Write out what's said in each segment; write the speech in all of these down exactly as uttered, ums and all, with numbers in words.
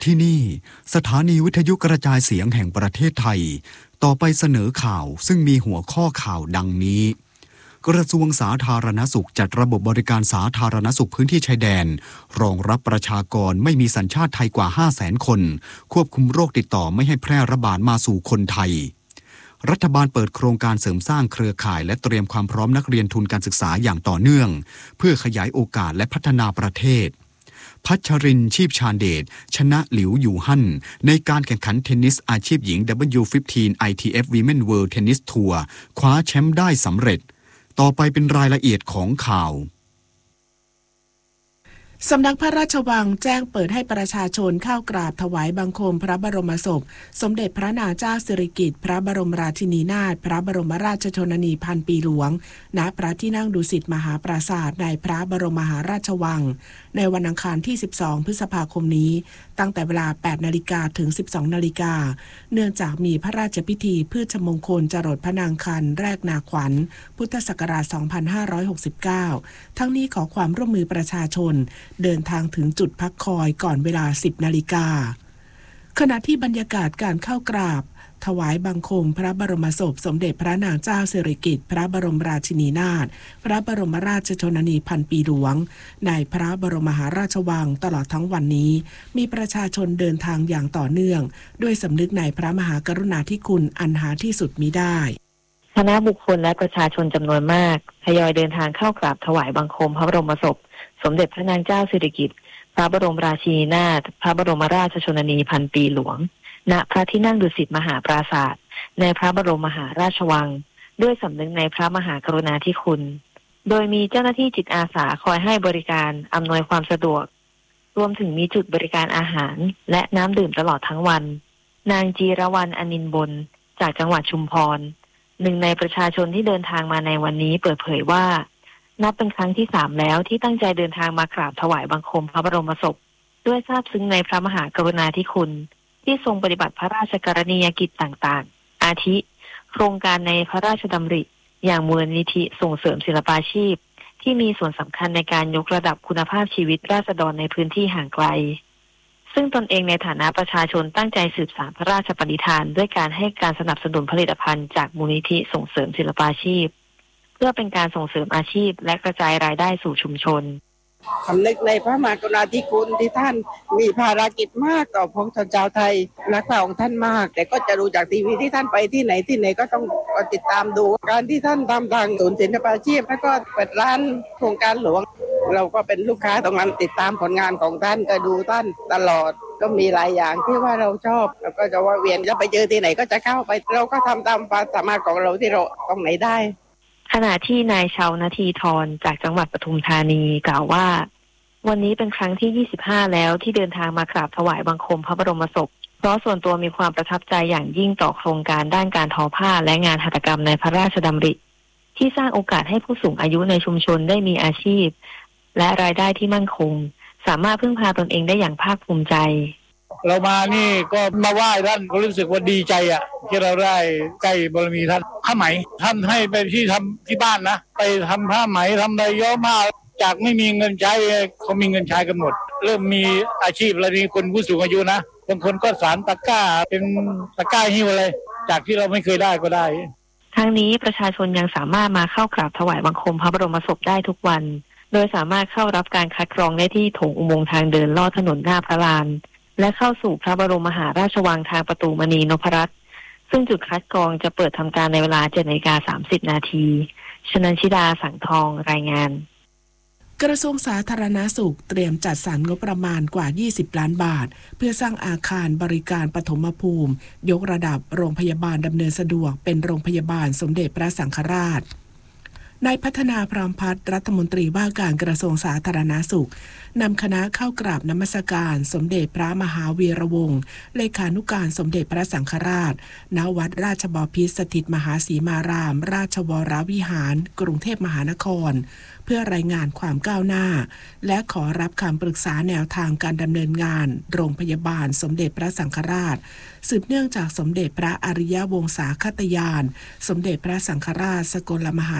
ที่นี่สถานีวิทยุกระจายเสียงแห่งประเทศไทยต่อไปเสนอข่าวซึ่งมีหัวข้อข่าวดังนี้กระทรวงสาธารณสุขจัดระบบบริการสาธารณสุขพื้นที่ชายแดนรองรับประชากรไม่มีสัญชาติไทยกว่า ห้าแสน คนควบคุมโรคติดต่อไม่ให้แพร่ระบาดมาสู่คนไทยรัฐบาลเปิดโครงการเสริมสร้างเครือข่ายและเตรียมความพร้อมนักเรียนทุนการศึกษาอย่างต่อเนื่องเพื่อขยายโอกาสและพัฒนาประเทศพัชรินทร์ชีพชาญเดชชนะหลิวอยู่ฮั่นในการแข่งขันเทนนิสอาชีพหญิง ดับเบิลยู สิบห้า ไอ ที เอฟ Women World Tennis Tour คว้าแชมป์ได้สำเร็จต่อไปเป็นรายละเอียดของข่าวสำนักพระราชวังแจ้งเปิดให้ประชาชนเข้ากราบถวายบังคมพระบรมศพสมเด็จพระนางเจ้าสิริกิติ์พระบรมราชินีนาถพระบรมราชชนนีพันปีหลวงณพระที่นั่งดุสิตมหาปราสาทในพระบรมมหาราชวังในวันอังคารที่สิบสองพฤษภาคมนี้ตั้งแต่เวลา แปดนาฬิกา ถึง สิบสองนาฬิกาเนื่องจากมีพระราชพิธีพืชมงคลจรดพระนางคันแรกนาขวัญพุทธศักราช สองพันห้าร้อยหกสิบเก้า ทั้งนี้ขอความร่วมมือประชาชนเดินทางถึงจุดพักคอยก่อนเวลา สิบนาฬิกาขณะที่บรรยากาศการเข้ากราบถวายบังคมพระบรมศพสมเด็จพระนางเจ้าสิริกิติ์พระบรมราชินีนาถพระบรมราชชนนีพันปีหลวงในพระบรมมหาราชวังตลอดทั้งวันนี้มีประชาชนเดินทางอย่างต่อเนื่องด้วยสำนึกในพระมหากรุณาธิคุณอันหาที่สุดมิได้คณะบุคคลและประชาชนจำนวนมากทยอยเดินทางเข้ากราบถวายบังคมพระบรมศพสมเด็จพระนางเจ้าสิริกิติ์พระบรมราชินีนาถพระบรมราชชนนีพันปีหลวงณพระที่นั่งดุสิตมหาปราสาทในพระบรมมหาราชวังด้วยสำนึกในพระมหากรุณาธิคุณโดยมีเจ้าหน้าที่จิตอาสาคอยให้บริการอำนวยความสะดวกรวมถึงมีจุดบริการอาหารและน้ำดื่มตลอดทั้งวันนางจีรวรรณอนินบนจากจังหวัดชุมพรหนึ่งในประชาชนที่เดินทางมาในวันนี้เปิดเผยว่านับเป็นครั้งที่สามแล้วที่ตั้งใจเดินทางมากราบถวายบังคมพระบรมศพด้วยซาบซึ้งในพระมหากรุณาธิคุณที่ทรงปฏิบัติพระราชกรณียกิจต่างๆอาทิโครงการในพระราชดำริอย่างมูลนิธิส่งเสริมศิลปาชีพที่มีส่วนสำคัญในการยกระดับคุณภาพชีวิตราษฎรในพื้นที่ห่างไกลซึ่งตนเองในฐานะประชาชนตั้งใจสืบสานพระราชปณิธานด้วยการให้การสนับสนุนผลิตภัณฑ์จากมูลนิธิส่งเสริมศิลปาชีพเพื่อเป็นการส่งเสริมอาชีพและกระจายรายได้สู่ชุมชนสำนึกในพระมหากรุณาธิคุณที่ท่านมีภารกิจมากต่อพวกชาวไทยรักพระองค์ท่านมากแต่ก็จะดูจากทีวีที่ท่านไปที่ไหนที่ไหนก็ต้องติดตามดูการที่ท่านทำทางศูนย์ศิลปาชีพแล้วก็เปิดร้านโครงการหลวงเราก็เป็นลูกค้าตรงนั้นติดตามผลงานของท่านก็ดูท่านตลอดก็มีหลายอย่างที่ว่าเราชอบแล้วก็จะว่าเวียนจะไปเจอที่ไหนก็จะเข้าไปเราก็ทำตามความสามารถของเราที่เราตรงไหนได้ขณะที่นายชาวนาทีทรจากจังหวัดปทุมธานีกล่าวว่าวันนี้เป็นครั้งที่ยี่สิบห้าแล้วที่เดินทางมากราบถวายบังคมพระบรมศพเพราะส่วนตัวมีความประทับใจอย่างยิ่งต่อโครงการด้านการทอผ้าและงานหัตถกรรมในพระราชดำริที่สร้างโอกาสให้ผู้สูงอายุในชุมชนได้มีอาชีพและรายได้ที่มั่นคงสามารถพึ่งพาตนเองได้อย่างภาคภูมิใจเรามานี่ก็มาไหว้ท่านก็รู้สึกว่าดีใจอ่ะที่เราได้ใกล้บารมีท่านผ้าไหมท่านให้ไปที่ทำที่บ้านนะไปทำผ้าไหมทำอะไรย้อมผ้าจากไม่มีเงินใช้เขามีเงินใช้กันหมดเริ่มมีอาชีพแล้วนี่คนผู้สูงอายุนะบางคนก็สานตะกร้าเป็นตะกร้าหิ้วอะไรจากที่เราไม่เคยได้ก็ได้ทั้งนี้ประชาชนยังสามารถมาเข้ากราบถวายบังคมพระบรมศพได้ทุกวันโดยสามารถเข้ารับการคัดกรองได้ที่โถงอุโมงค์ทางเดินลอดถนนหน้าพระลานและเข้าสู่พระบรมมหาราชวังทางประตูมณีนพรัตน์ซึ่งจุดคัดกรองจะเปิดทำการในเวลา เจ็ดนาฬิกาสามสิบนาทีชนันชิดาสังทองรายงานกระทรวงสาธารณสุขเตรียมจัดสรรงบประมาณกว่ายี่สิบล้านบาทเพื่อสร้างอาคารบริการปฐมภูมิยกระดับโรงพยาบาลดำเนินสะดวกเป็นโรงพยาบาลสมเด็จพระสังฆราชนายพัฒนาพรามพัฒน์รัฐมนตรีว่าการกระทรวงสาธารณสุขนำคณะเข้ากราบนมัสการสมเด็จพระมหาวีระวงศ์เลขานุการสมเด็จพระสังฆราชณวัดราชบพิตรสถิตมหาสีมาราม ราชวรวิหารกรุงเทพมหานครเพื่อรายงานความก้าวหน้าและขอรับคำปรึกษาแนวทางการดำเนินงานโรงพยาบาลสมเด็จพระสังฆราชสืบเนื่องจากสมเด็จพระอริยวงศาคตยานสมเด็จพระสังฆราชสกลมหาสังฆ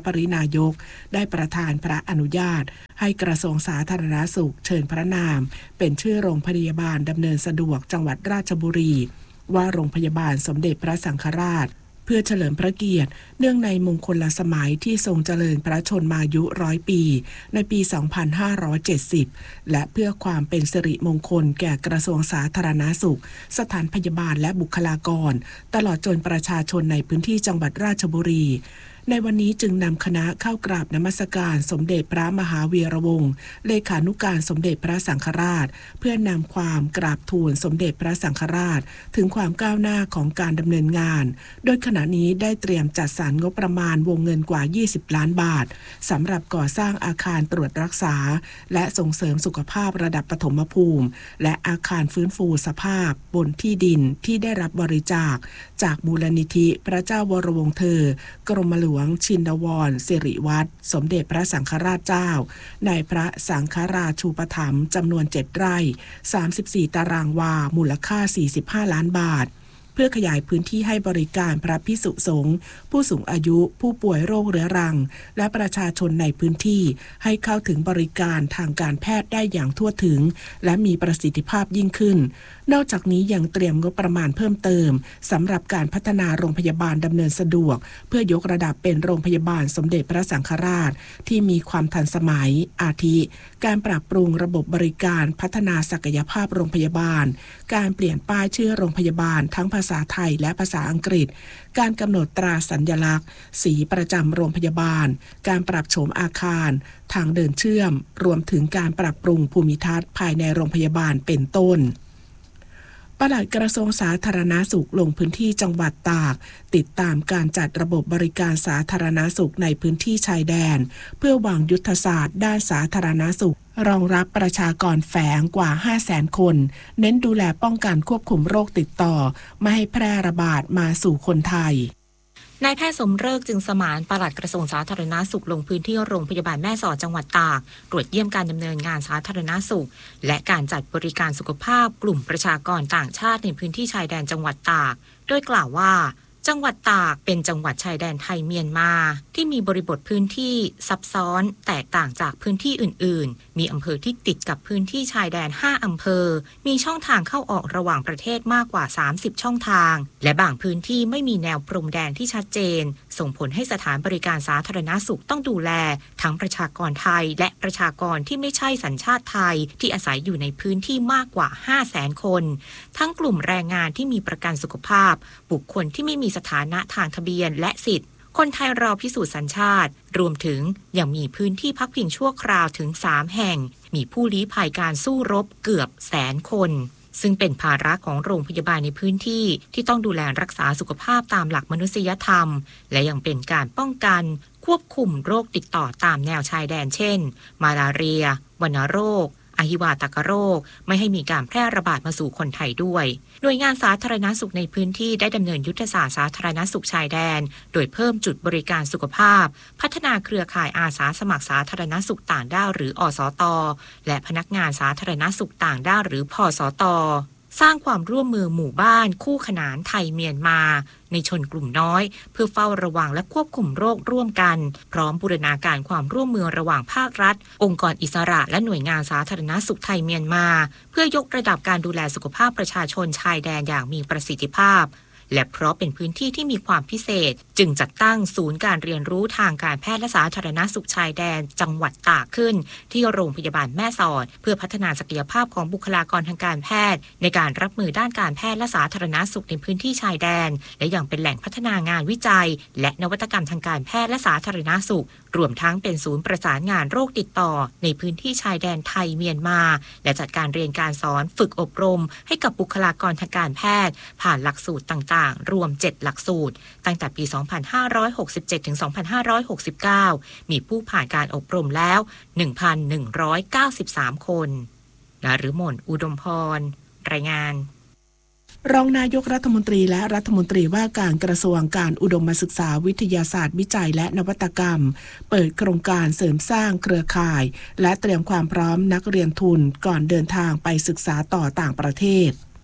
ปรินายกได้ประทานพระอนุญาตให้กระทรวงสาธารณสุขเชิญพระนามเป็นชื่อโรงพยาบาลดำเนินสะดวกจังหวัดราชบุรีว่าโรงพยาบาลสมเด็จพระสังฆราชเพื่อเฉลิมพระเกียรติเนื่องในมงคลสมัยที่ทรงเจริญพระชนมายุร้อยปีในปี สองพันห้าร้อยเจ็ดสิบ และเพื่อความเป็นสิริมงคลแก่กระทรวงสาธารณสุขสถานพยาบาลและบุคลากรตลอดจนประชาชนในพื้นที่จังหวัดราชบุรีในวันนี้จึงนำคณะเข้ากราบนมัสการสมเด็จพระมหาวีระวงศ์เลขานุการสมเด็จพระสังฆราชเพื่อนำความกราบทูลสมเด็จพระสังฆราชถึงความก้าวหน้าของการดำเนินงานโดยขณะนี้ได้เตรียมจัดสรรงบประมาณวงเงินกว่ายี่สิบล้านบาทสำหรับก่อสร้างอาคารตรวจรักษาและส่งเสริมสุขภาพระดับปฐมภูมิและอาคารฟื้นฟูสภาพบนที่ดินที่ได้รับบริจาคจากมูลนิธิพระเจ้าวรวงศ์เธอกรมหลวงชินวรสิริวัฒน์สมเด็จพระสังฆราชเจ้าในพระสังฆราชูปถัมภ์จำนวนเจ็ดไร่สามสิบสี่ตารางวามูลค่าสี่สิบห้าล้านบาทเพื่อขยายพื้นที่ให้บริการพระภิกษุสงฆ์ผู้สูงอายุผู้ป่วยโรคเรื้อรังและประชาชนในพื้นที่ให้เข้าถึงบริการทางการแพทย์ได้อย่างทั่วถึงและมีประสิทธิภาพยิ่งขึ้นนอกจากนี้ยังเตรียมงบประมาณเพิ่มเติมสำหรับการพัฒนาโรงพยาบาลดำเนินสะดวกเพื่อยกระดับเป็นโรงพยาบาลสมเด็จพระสังฆราชที่มีความทันสมัยอาทิการปรับปรุงระบบบริการพัฒนาศักยภาพโรงพยาบาลการเปลี่ยนป้ายชื่อโรงพยาบาลทั้งภาษาไทยและภาษาอังกฤษการกำหนดตราสัญลักษณ์สีประจำโรงพยาบาลการปรับโฉมอาคารทางเดินเชื่อมรวมถึงการปรับปรุงภูมิทัศน์ภายในโรงพยาบาลเป็นต้นปลัดกระทรวงสาธารณสุขลงพื้นที่จังหวัดตากติดตามการจัดระบบบริการสาธารณสุขในพื้นที่ชายแดนเพื่อวางยุทธศาสตร์ด้านสาธารณสุขรองรับประชากรแฝงกว่า ห้าแสน คนเน้นดูแลป้องกันควบคุมโรคติดต่อไม่ให้แพร่ระบาดมาสู่คนไทยนายแพทย์สมฤกษ์จึงสมานปลัดกระทรวงสาธารณสุขลงพื้นที่โรงพยาบาลแม่สอดจังหวัดตากตรวจเยี่ยมการดำเนินงานสาธารณสุขและการจัดบริการสุขภาพกลุ่มประชากรต่างชาติในพื้นที่ชายแดนจังหวัดตากโดยกล่าวว่าจังหวัดตากเป็นจังหวัดชายแดนไทยเมียนมาที่มีบริบทพื้นที่ซับซ้อนแตกต่างจากพื้นที่อื่นๆมีอำเภอที่ติดกับพื้นที่ชายแดนห้าอำเภอมีช่องทางเข้าออกระหว่างประเทศมากกว่าสามสิบช่องทางและบางพื้นที่ไม่มีแนวพรมแดนที่ชัดเจนส่งผลให้สถานบริการสาธารณสุขต้องดูแลทั้งประชากรไทยและประชากรที่ไม่ใช่สัญชาติไทยที่อาศัยอยู่ในพื้นที่มากกว่า ห้าแสน คนทั้งกลุ่มแรงงานที่มีประกันสุขภาพบุคคลที่ไม่มีสถานะทางทะเบียนและสิทธิ์คนไทยรอพิสูจน์สัญชาติรวมถึงยังมีพื้นที่พักพิงชั่วคราวถึงสามแห่งมีผู้ลี้ภัยการสู้รบเกือบแสนคนซึ่งเป็นภาระของโรงพยาบาลในพื้นที่ที่ต้องดูแลรักษาสุขภาพตามหลักมนุษยธรรมและยังเป็นการป้องกันควบคุมโรคติดต่อตามแนวชายแดนเช่นมาลาเรียวัณโรคอหิวาตกโรคไม่ให้มีการแพร่ระบาดมาสู่คนไทยด้วยหน่วยงานสาธารณสุขในพื้นที่ได้ดำเนินยุทธศาสตร์สาธารณสุขชายแดนโดยเพิ่มจุดบริการสุขภาพพัฒนาเครือข่ายอาสาสมัครสาธารณสุขต่างด้าวหรืออสต.และพนักงานสาธารณสุขต่างด้าวหรือพสต.สร้างความร่วมมือหมู่บ้านคู่ขนานไทยเมียนมาในชนกลุ่มน้อยเพื่อเฝ้าระวังและควบคุมโรคร่วมกันพร้อมบูรณาการความร่วมมือระหว่างภาครัฐองค์กรอิสระและหน่วยงานสาธารณสุขไทยเมียนมาเพื่อยกระดับการดูแลสุขภาพประชาชนชายแดนอย่างมีประสิทธิภาพและเพราะเป็นพื้นที่ที่มีความพิเศษจึงจัดตั้งศูนย์การเรียนรู้ทางการแพทย์และสาธารณสุขชายแดนจังหวัดตากขึ้นที่โรงพยาบาลแม่สอดเพื่อพัฒนาศักยภาพของบุคลากรทางการแพทย์ในการรับมือด้านการแพทย์และสาธารณสุขในพื้นที่ชายแดนและยังเป็นแหล่งพัฒนางานวิจัยและนวัตกรรมทางการแพทย์และสาธารณสุขรวมทั้งเป็นศูนย์ประสานงานโรคติดต่อในพื้นที่ชายแดนไทยเมียนมาและจัดการเรียนการสอนฝึกอบรมให้กับบุคลากรทางการแพทย์ผ่านหลักสูตรต่างๆรวมเจ็ดหลักสูตรตั้งแต่ปี สองพันห้าร้อยหกสิบเจ็ด ถึง สองพันห้าร้อยหกสิบเก้า มีผู้ผ่านการอบรมแล้ว หนึ่งพันหนึ่งร้อยเก้าสิบสาม คนนฤมลอุดมพรรายงานรองนายกรัฐมนตรีและรัฐมนตรีว่าการกระทรวงการอุดมศึกษาวิทยาศาสตร์วิจัยและนวัตกรรมเปิดโครงการเสริมสร้างเครือข่ายและเตรียมความพร้อมนักเรียนทุนก่อนเดินทางไปศึกษาต่อต่างประเทศ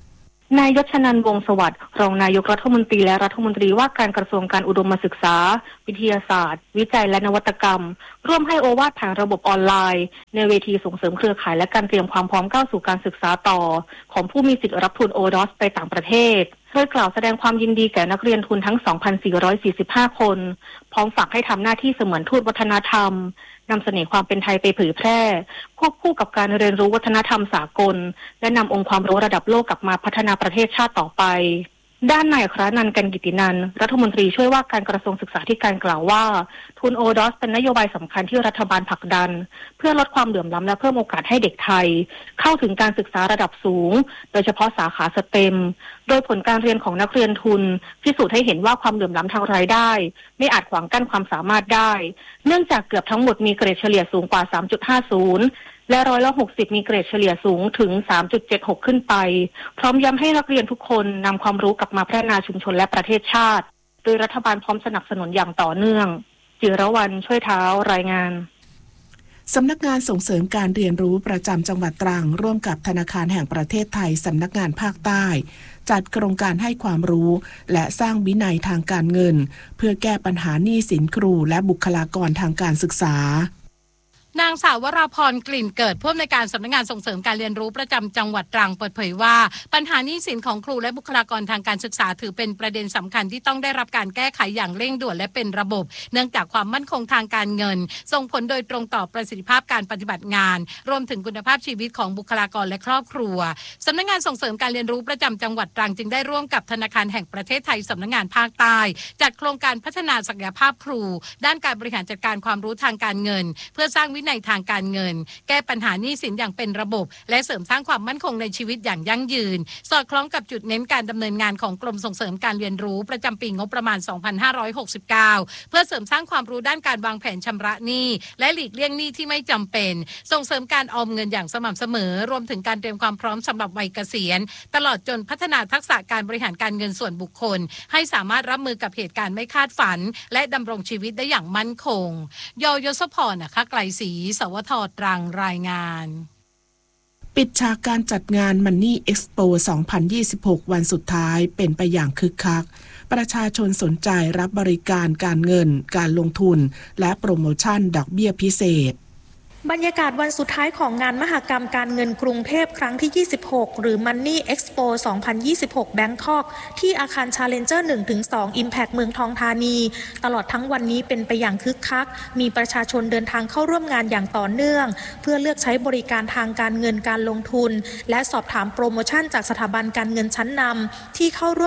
นายยศนันท์วงศ์สวัสดิ์รองนายกรัฐมนตรีและรัฐมนตรีว่าการกระทรวงการอุดมศึกษาวิทยาศาสตร์วิจัยและนวัตกรรมร่วมให้โอวาทผ่านระบบออนไลน์ในเวทีส่งเสริมเครือข่ายและการเตรียมความพร้อมก้าวสู่การศึกษาต่อของผู้มีสิทธิรับทุนโอดอสไปต่างประเทศโดยกล่าวแสดงความยินดีแก่นักเรียนทุนทั้ง สองพันสี่ร้อยสี่สิบห้า คนพร้อมฝากให้ทำหน้าที่เสมือนทูตวัฒนธรรมนำเสน่ห์ความเป็นไทยไปเผยแพร่ควบคู่กับการเรียนรู้วัฒนธรรมสากลและนำองค์ความรู้ระดับโลกกลับมาพัฒนาประเทศชาติต่อไปด้านนายอัครนันท์ กันกิตินันท์รัฐมนตรีช่วยว่าการกระทรวงศึกษาธิการกล่าวว่าทุนโอดอสเป็นนโยบายสำคัญที่รัฐบาลผลักดันเพื่อลดความเหลื่อมล้ำและเพิ่มโอกาสให้เด็กไทยเข้าถึงการศึกษาระดับสูงโดยเฉพาะสาขาสเต็มโดยผลการเรียนของนักเรียนทุนพิสูจน์ให้เห็นว่าความเหลื่อมล้ำทางรายได้ไม่อาจขวางกั้นความสามารถได้เนื่องจากเกือบทั้งหมดมีเกรดเฉลี่ยสูงกว่า สามจุดห้าศูนย์และร้อยละหกสิบมีเกรดเฉลี่ยสูงถึง สามจุดเจ็ดหก ขึ้นไปพร้อมย้ำให้นักเรียนทุกคนนำความรู้กลับมาพัฒนาชุมชนและประเทศชาติโดยรัฐบาลพร้อมสนับสนุนอย่างต่อเนื่องจิรวรรณช่วยเท้ารายงานสำนักงานส่งเสริมการเรียนรู้ประจำจังหวัดตรังร่วมกับธนาคารแห่งประเทศไทยสำนักงานภาคใต้จัดโครงการให้ความรู้และสร้างวินัยทางการเงินเพื่อแก้ปัญหาหนี้สินครูและบุคลากรทางการศึกษานางสาววราพรกลิ่นเกิดผู้อำนวยการสำนักงานส่งเสริมการเรียนรู้ประจำจังหวัดตรังเปิดเผยว่าปัญหาหนี้สินของครูและบุคลากรทางการศึกษาถือเป็นประเด็นสำคัญที่ต้องได้รับการแก้ไขอย่างเร่งด่วนและเป็นระบบเนื่องจากความมั่นคงทางการเงินส่งผลโดยตรงต่อประสิทธิภาพการปฏิบัติงานรวมถึงคุณภาพชีวิตของบุคลากรและครอบครัวสำนักงานส่งเสริมการเรียนรู้ประจำจังหวัดตรังจึงได้ร่วมกับธนาคารแห่งประเทศไทยสำนักงานภาคใต้จัดโครงการพัฒนาศักยภาพครูด้านการบริหารจัดการความรู้ทางการเงินเพื่อสร้างวินัยทางการเงินแก้ปัญหาหนี้สินอย่างเป็นระบบและเสริมสร้างความมั่นคงในชีวิตอย่างยั่งยืนสอดคล้องกับจุดเน้นการดำเนินงานของกรมส่งเสริมการเรียนรู้ประจำปีงบประมาณ สองพันห้าร้อยหกสิบเก้า เพื่อเสริมสร้างความรู้ด้านการวางแผนชำระหนี้และหลีกเลี่ยงหนี้ที่ไม่จำเป็นส่งเสริมการออมเงินอย่างสม่ำเสมอรวมถึงการเตรียมความพร้อมสำหรับวัยเกษียณตลอดจนพัฒนาทักษะการบริหารการเงินส่วนบุคคลให้สามารถรับมือกับเหตุการณ์ไม่คาดฝันและดำรงชีวิตได้อย่างมั่นคงยยศพรนะคะไกลศรีสวทตรังรายงานปิดฉากการจัดงาน Money Expo สองพันยี่สิบหก วันสุดท้ายเป็นไปอย่างคึกคักประชาชนสนใจรับบริการการเงินการลงทุนและโปรโมชั่นดอกเบี้ยพิเศษบรรยากาศวันสุดท้ายของงานมหกรรมการเงินกรุงเทพครั้งที่ยี่สิบหกหรือ Money Expo สองพันยี่สิบหก Bangkok ที่อาคาร Challenger หนึ่งถึงสอง Impact เมืองทองธานีตลอดทั้งวันนี้เป็นไปอย่างคึกคักมีประชาชนเดินทางเข้าร่วมงานอย่างต่อเนื่องเพื่อเลือกใช้บริการทางการเงินการลงทุนและสอบถามโปรโมชั่นจากสถาบันการเงินชั้นนำที่เข้าร่วม